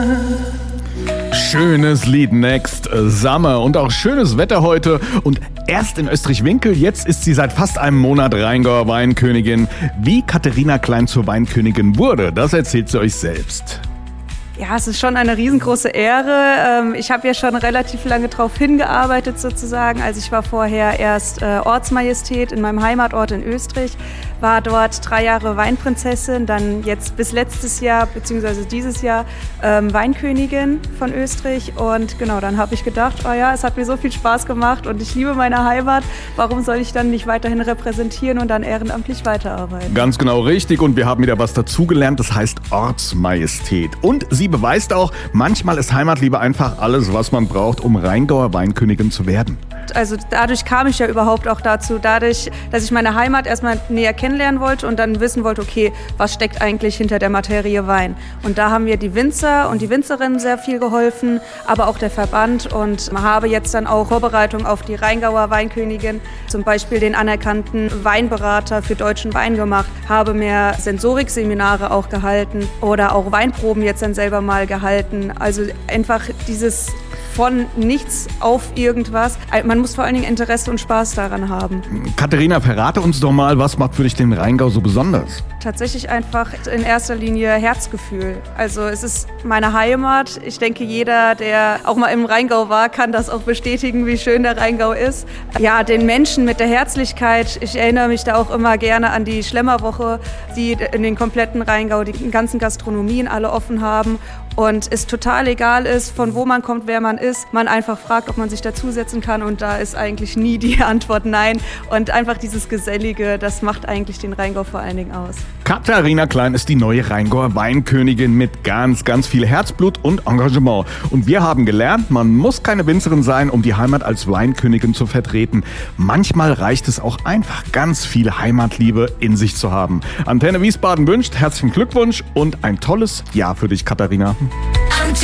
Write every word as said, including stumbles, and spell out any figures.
Schönes Lied Next Summer und auch schönes Wetter heute und erst in Österreich-Winkel, jetzt ist sie seit fast einem Monat Rheingauer Weinkönigin. Wie Katharina Klein zur Weinkönigin wurde, das erzählt sie euch selbst. Ja, es ist schon eine riesengroße Ehre. Ich habe ja schon relativ lange drauf hingearbeitet sozusagen. Also ich war vorher erst Ortsmajestät in meinem Heimatort in Österreich, war dort drei Jahre Weinprinzessin, dann jetzt bis letztes Jahr bzw. dieses Jahr ähm, Weinkönigin von Österreich. Und genau, dann habe ich gedacht, oh ja, es hat mir so viel Spaß gemacht und ich liebe meine Heimat. Warum soll ich dann nicht weiterhin repräsentieren und dann ehrenamtlich weiterarbeiten? Ganz genau richtig und wir haben wieder was dazugelernt, das heißt Ortsmajestät. Und sie beweist auch, manchmal ist Heimatliebe einfach alles, was man braucht, um Rheingauer Weinkönigin zu werden. Also dadurch kam ich ja überhaupt auch dazu, dadurch, dass ich meine Heimat erstmal näher kennenlernen wollte und dann wissen wollte, okay, was steckt eigentlich hinter der Materie Wein? Und da haben mir die Winzer und die Winzerinnen sehr viel geholfen, aber auch der Verband und habe jetzt dann auch Vorbereitung auf die Rheingauer Weinkönigin, zum Beispiel den anerkannten Weinberater für deutschen Wein gemacht, habe mir Sensorikseminare auch gehalten oder auch Weinproben jetzt dann selber mal gehalten. Also einfach dieses von nichts auf irgendwas. Man muss vor allen Dingen Interesse und Spaß daran haben. Katharina, verrate uns doch mal, was macht für dich den Rheingau so besonders? Tatsächlich einfach in erster Linie Herzgefühl. Also es ist meine Heimat. Ich denke, jeder, der auch mal im Rheingau war, kann das auch bestätigen, wie schön der Rheingau ist. Ja, den Menschen mit der Herzlichkeit. Ich erinnere mich da auch immer gerne an die Schlemmerwoche, die in den kompletten Rheingau die ganzen Gastronomien alle offen haben. Und es total egal ist, von wo man kommt, wer man ist. Man einfach fragt, ob man sich dazusetzen kann und da ist eigentlich nie die Antwort nein. Und einfach dieses Gesellige, das macht eigentlich den Rheingau vor allen Dingen aus. Katharina Klein ist die neue Rheingauer Weinkönigin mit ganz, ganz viel Herzblut und Engagement. Und wir haben gelernt, man muss keine Winzerin sein, um die Heimat als Weinkönigin zu vertreten. Manchmal reicht es auch einfach, ganz viel Heimatliebe in sich zu haben. Antenne Wiesbaden wünscht herzlichen Glückwunsch und ein tolles Jahr für dich, Katharina.